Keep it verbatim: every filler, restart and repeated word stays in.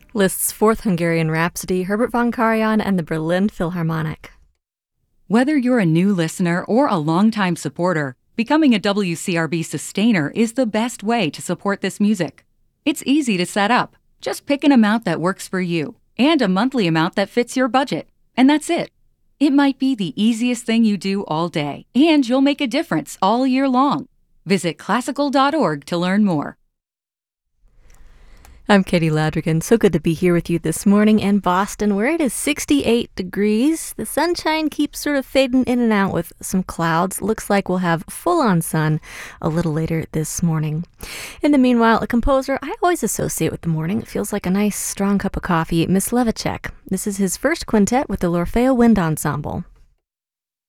Liszt's Fourth Hungarian Rhapsody, Herbert von Karajan, and the Berlin Philharmonic. Whether you're a new listener or a longtime supporter, becoming a W C R B sustainer is the best way to support this music. It's easy to set up. Just pick an amount that works for you and a monthly amount that fits your budget. And that's it. It might be the easiest thing you do all day, and you'll make a difference all year long. Visit classical dot org to learn more. I'm Katie Ladrigan. So good to be here with you this morning in Boston, where it is sixty-eight degrees. The sunshine keeps sort of fading in and out with some clouds. Looks like we'll have full-on sun a little later this morning. In the meanwhile, a composer I always associate with the morning. It feels like a nice, strong cup of coffee, Miss Levacek. This is his first quintet with the L'Orfeo Wind Ensemble.